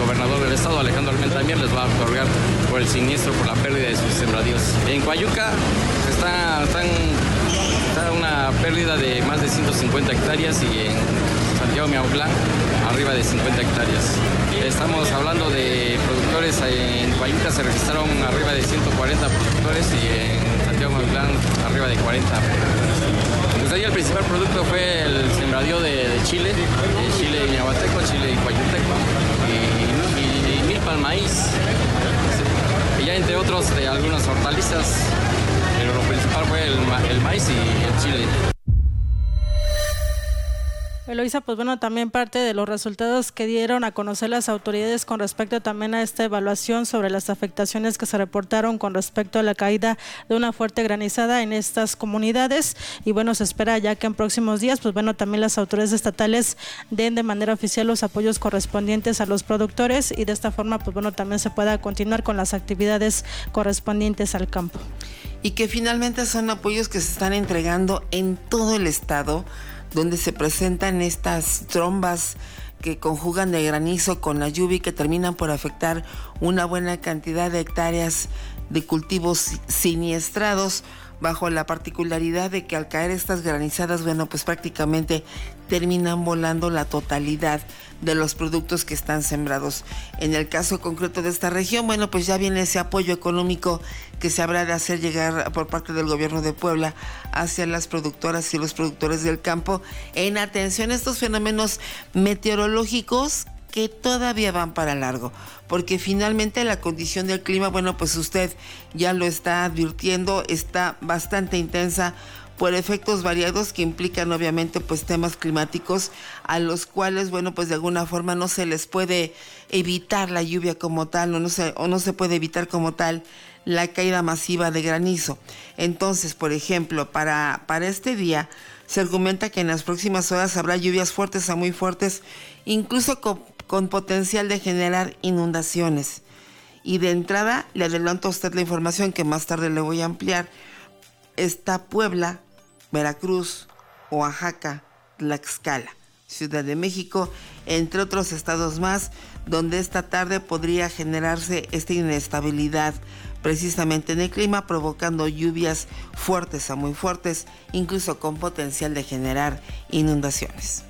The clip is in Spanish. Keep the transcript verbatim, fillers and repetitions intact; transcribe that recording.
gobernador del estado, Alejandro Armenta, también les va a otorgar por el siniestro, por la pérdida de sus sembradíos. En Coayuca está, están, está una pérdida de más de ciento cincuenta hectáreas y en Santiago Miautlán arriba de cincuenta hectáreas. Estamos hablando de productores, en Coayuca se registraron arriba de ciento cuarenta productores y en Santiago Miautlán arriba de cuarenta. Pues ahí el principal producto fue el sembradío de, de chile, de chile ñahuateco, chile coayuteco y, y, y milpa al maíz. Y ya entre otros de algunas hortalizas, pero lo principal fue el, el maíz y el chile. Eloisa, pues bueno, también parte de los resultados que dieron a conocer las autoridades con respecto también a esta evaluación sobre las afectaciones que se reportaron con respecto a la caída de una fuerte granizada en estas comunidades, y bueno, se espera ya que en próximos días, pues bueno, también las autoridades estatales den de manera oficial los apoyos correspondientes a los productores y de esta forma, pues bueno, también se pueda continuar con las actividades correspondientes al campo. Y que finalmente son apoyos que se están entregando en todo el estado, donde se presentan estas trombas que conjugan el granizo con la lluvia y que terminan por afectar una buena cantidad de hectáreas de cultivos siniestrados, bajo la particularidad de que al caer estas granizadas, bueno, pues prácticamente terminan volando la totalidad de los productos que están sembrados. En el caso concreto de esta región, bueno, pues ya viene ese apoyo económico que se habrá de hacer llegar por parte del gobierno de Puebla hacia las productoras y los productores del campo en atención a estos fenómenos meteorológicos que todavía van para largo, porque finalmente la condición del clima, bueno, pues usted ya lo está advirtiendo, está bastante intensa por efectos variados que implican obviamente pues temas climáticos a los cuales, bueno, pues de alguna forma no se les puede evitar la lluvia como tal, o no se, o no se puede evitar como tal la caída masiva de granizo. Entonces, por ejemplo, para, para este día se argumenta que en las próximas horas habrá lluvias fuertes a muy fuertes, incluso con, con potencial de generar inundaciones. Y de entrada, le adelanto a usted la información que más tarde le voy a ampliar. Está Puebla, Veracruz, Oaxaca, Tlaxcala, Ciudad de México, entre otros estados más, donde esta tarde podría generarse esta inestabilidad precisamente en el clima, provocando lluvias fuertes a muy fuertes, incluso con potencial de generar inundaciones.